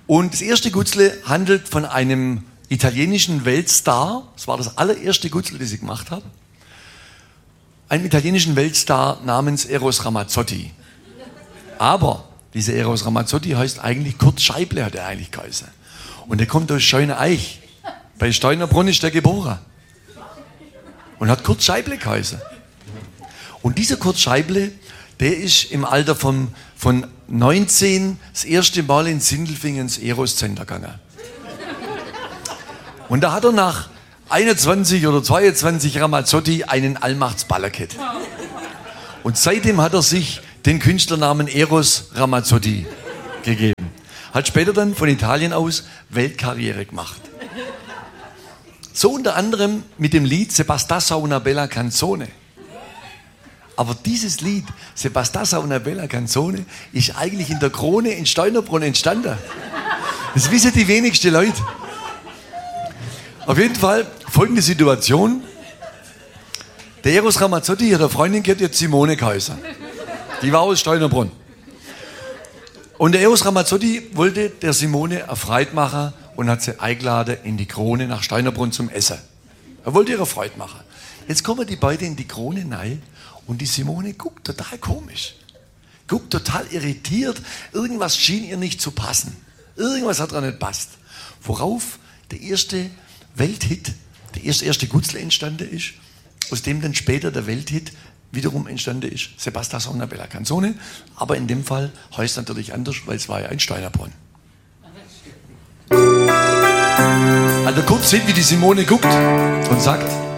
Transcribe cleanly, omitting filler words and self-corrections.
Und das erste Gutzle handelt von einem italienischen Weltstar. Das war das allererste Gutzle, das ich gemacht habe. Einem italienischen Weltstar namens Eros Ramazzotti. Aber dieser Eros Ramazzotti heißt eigentlich Kurt Scheible, hat er eigentlich geheißen. Und der kommt aus Scheuneich. Bei Steunerbrunn ist der geboren. Und hat Kurt Scheible geheißen. Und dieser Kurt Scheible, der ist im Alter von 19 das erste Mal in Sindelfingen ins Eros Center gegangen. Und da hat er nach 21 oder 22 Ramazzotti einen Allmachtsballer gehabt. Und seitdem hat er sich den Künstlernamen Eros Ramazzotti gegeben. Hat später dann von Italien aus Weltkarriere gemacht. So unter anderem mit dem Lied Se bastasse una bella canzone. Aber dieses Lied, Se bastasse una bella canzone, ist eigentlich in der Krone in Steunerbrunn entstanden. Das wissen die wenigsten Leute. Auf jeden Fall folgende Situation. Der Eros Ramazzotti hat eine Freundin gehabt, die hat Simone geheißen. Die war aus Steunerbrunn. Und der Eros Ramazzotti wollte der Simone eine Freude machen und hat sie eingeladen in die Krone nach Steunerbrunn zum Essen. Er wollte ihre Freude machen. Jetzt kommen die beiden in die Krone rein und die Simone guckt total komisch. Guckt total irritiert. Irgendwas schien ihr nicht zu passen. Irgendwas hat ihr nicht passt. Worauf der erste Welthit, der erste Gutzle entstanden ist, aus dem dann später der Welthit wiederum entstanden ist, Se bastasse una bella canzone, aber in dem Fall heißt es natürlich anders, weil es war ja ein Steunerbrunn. Also kurz sieht, wie die Simone guckt und sagt: